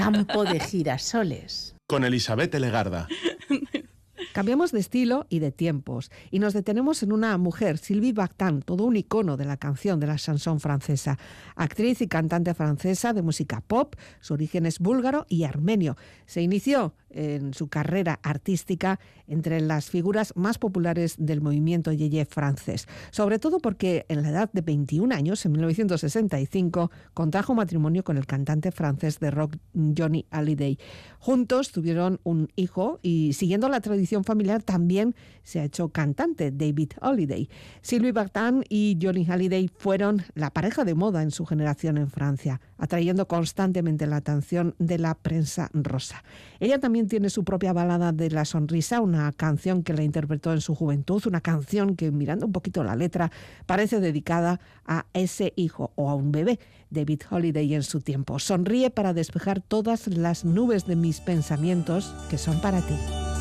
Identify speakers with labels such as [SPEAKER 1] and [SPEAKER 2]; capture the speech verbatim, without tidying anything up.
[SPEAKER 1] Campo de girasoles.
[SPEAKER 2] Con Elisabeth Legarda.
[SPEAKER 3] Cambiamos de estilo y de tiempos y nos detenemos en una mujer, Sylvie Vartan, todo un icono de la canción, de la chanson francesa. Actriz y cantante francesa de música pop, su origen es búlgaro y armenio. Se inició en su carrera artística entre las figuras más populares del movimiento yeye francés, sobre todo porque en la edad de veintiún años, en mil novecientos sesenta y cinco, contrajo matrimonio con el cantante francés de rock Johnny Hallyday. Juntos tuvieron un hijo y, siguiendo la tradición familiar, también se ha hecho cantante, David Hallyday. Sylvie Vartan y Johnny Hallyday fueron la pareja de moda en su generación en Francia, atrayendo constantemente la atención de la prensa rosa. Ella también tiene su propia balada de la sonrisa, una canción que la interpretó en su juventud, una canción que, mirando un poquito la letra, parece dedicada a ese hijo o a un bebé, David Hallyday en su tiempo. Sonríe para despejar todas las nubes de mis pensamientos que son para ti.